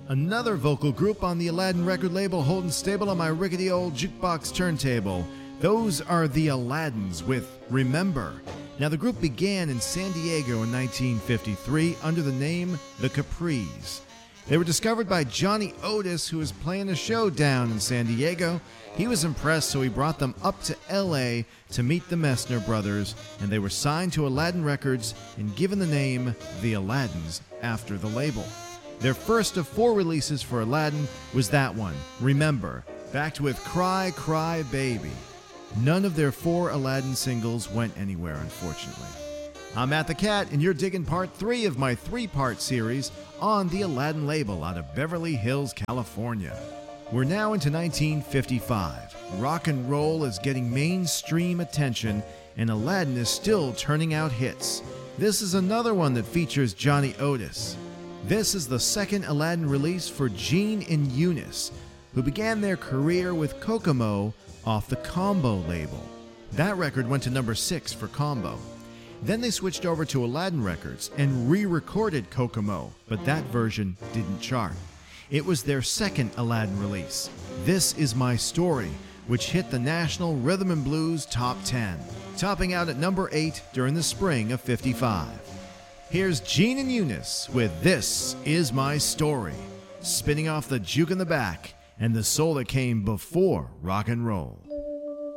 Another vocal group on the Aladdin record label holding stable on my rickety old jukebox turntable. Those are the Aladdins with Remember. Now, the group began in San Diego in 1953 under the name The Capris. They were discovered by Johnny Otis, who was playing a show down in San Diego. He was impressed, so he brought them up to L.A. to meet the Messner brothers, and they were signed to Aladdin Records and given the name The Aladdins after the label. Their first of 4 releases for Aladdin was that one, Remember, backed with Cry, Cry, Baby. None of their 4 Aladdin singles went anywhere, unfortunately. I'm Matt the Cat, and you're digging part 3 of my 3-part series on the Aladdin label out of Beverly Hills, California. We're now into 1955. Rock and roll is getting mainstream attention, and Aladdin is still turning out hits. This is another one that features Johnny Otis. This is the second Aladdin release for Gene and Eunice, who began their career with Kokomo off the Combo label. That record went to number 6 for Combo. Then they switched over to Aladdin Records and re-recorded Kokomo, but that version didn't chart. It was their second Aladdin release, This Is My Story, which hit the National Rhythm and Blues Top 10, topping out at number 8 during the spring of '55. Here's Gene and Eunice with This Is My Story, spinning off the juke in the back and the soul that came before rock and roll.